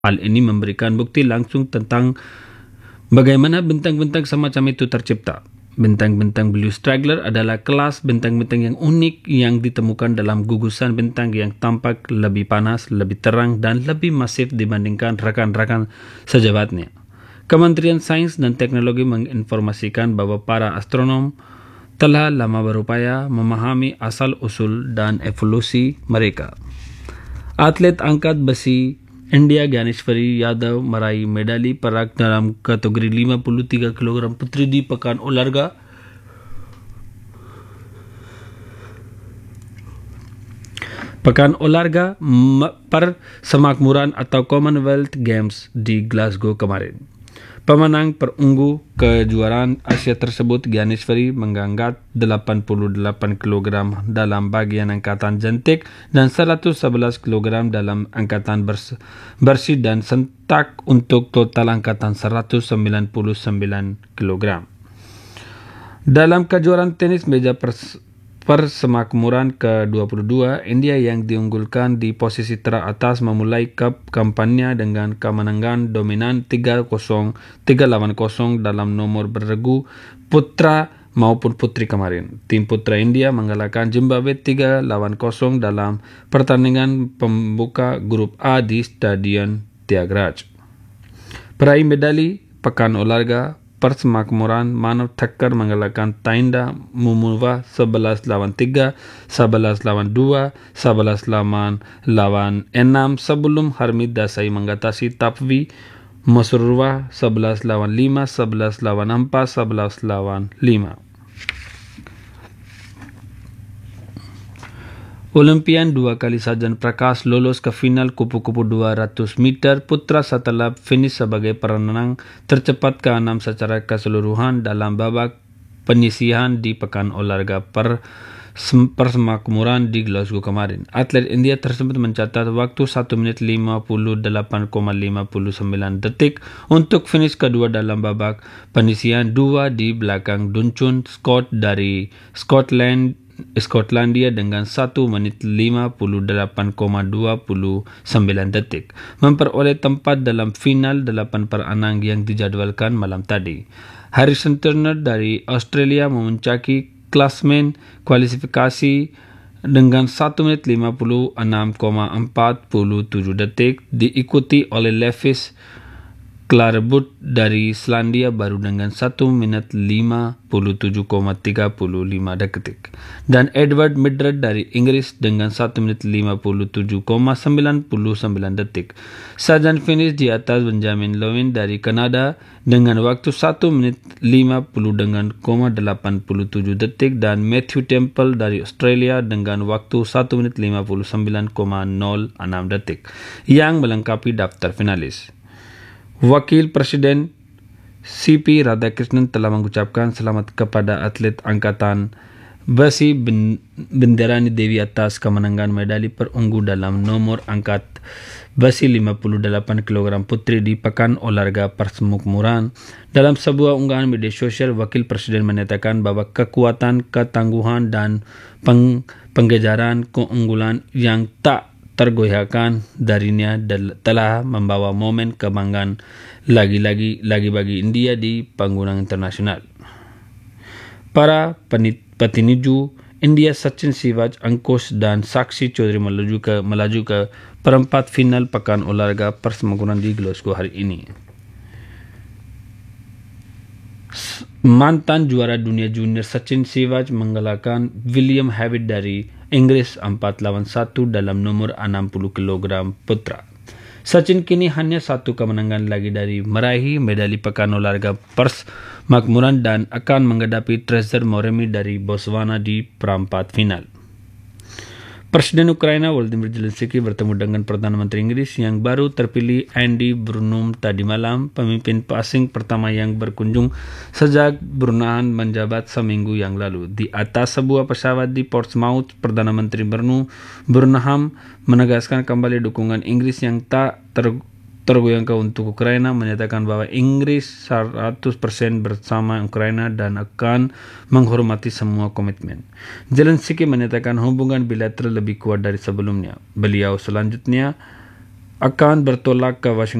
Hal ini memberikan bukti langsung tentang bagaimana bintang-bintang semacam itu tercipta. Bintang-bintang Blue Straggler adalah kelas bintang-bintang yang unik yang ditemukan dalam gugusan bintang yang tampak lebih panas, lebih terang, dan lebih masif dibandingkan rekan-rekan sejabatnya. Kementerian Sains dan Teknologi menginformasikan bahwa para astronom telah lama berupaya memahami asal-usul dan evolusi mereka. Atlet angkat besi India Gyaneshwari Yadav meraih medali perak dalam kategori 53 kg putri di Pekan Olahraga Persemakmuran atau Commonwealth Games di Glasgow kemarin. Pemenang perunggu kejuaraan Asia tersebut, Gyaneshwari, mengangkat 88 kg dalam bagian angkatan jentik dan 111 kg dalam angkatan bersih dan sentak untuk total angkatan 199 kg. Dalam kejuaraan tenis meja persemakmuran ke-22, India yang diunggulkan di posisi teratas memulai kampanye dengan kemenangan dominan 3-0 dalam nomor beregu putra maupun putri kemarin. Tim putra India mengalahkan Zimbabwe 3-0 dalam pertandingan pembuka grup A di Stadion Thiagraj. Peraih medali Pekan Olahraga Persemakmuran Manav Thakkar mengalahkan Tainda Mumuva 11-3, 11-2, 11-6 sebelum Harmit Desai mengatasi Tapvi Masurwa 11-5, 11-4, 11-5. Olimpian dua kali Sajan Prakash lolos ke final kupu-kupu 200 meter putra setelah finish sebagai perenang tercepat ke-6 secara keseluruhan dalam babak penyisihan di Pekan Olahraga Persemakmuran di Glasgow kemarin. Atlet India tersebut mencatat waktu 1 menit 58,59 detik untuk finish kedua dalam babak penyisihan 2 di belakang Duncan Scott dari Skotlandia dengan 1 menit 58,29 detik, memperoleh tempat dalam final 8 perenang yang dijadwalkan malam tadi. Harrison Turner dari Australia memuncaki klasmen kualifikasi dengan 1 menit 56,47 detik, diikuti oleh Levis Clarebut dari Selandia Baru dengan 1 menit 57,35 detik dan Edward Midred dari Inggris dengan 1 menit 57,99 detik. Sajan finish di atas Benjamin Lewin dari Kanada dengan waktu 1 menit 50,87 detik dan Matthew Temple dari Australia dengan waktu 1 menit 59,06 detik yang melengkapi daftar finalis. Wakil Presiden C.P. Radhakrishnan telah mengucapkan selamat kepada atlet angkatan besi Benderani Devi atas kemenangan medali perunggu dalam nomor angkat besi 58 kg putri di Pekan Olahraga Persemakmuran. Dalam sebuah unggahan media sosial, Wakil Presiden menyatakan bahwa kekuatan, ketangguhan, dan pengejaran keunggulan yang tak tergoyahkan darinya telah membawa momen kebanggaan lagi bagi India di panggung internasional. Para petinju India Sachin Sivaj, Ankush dan Sakshi Chaudhary melaju ke perempat final Pekan Olahraga Persemakmuran di Glasgow hari ini. Mantan juara dunia junior Sachin Sivaj mengalahkan William Havid dari Inggris 4-1 dalam nomor 60 kg putra. Sachin kini hanya satu kemenangan lagi dari meraih medali Pekan Olahraga Persemakmuran dan akan menghadapi Treasure Moremi dari Botswana di perempat final. Presiden Ukraina Volodymyr Zelensky bertemu dengan Perdana Menteri Inggris yang baru terpilih Andy Burnham tadi malam, pemimpin asing pertama yang berkunjung sejak Burnham menjabat seminggu yang lalu. Di atas sebuah pesawat di Portsmouth, Perdana Menteri Burnham menegaskan kembali dukungan Inggris yang tak tergoyahkan untuk Ukraina, menyatakan bahwa Inggris 100% bersama Ukraina dan akan menghormati semua komitmen. Zelensky menyatakan hubungan bilateral lebih kuat dari sebelumnya. Beliau selanjutnya akan bertolak ke Washington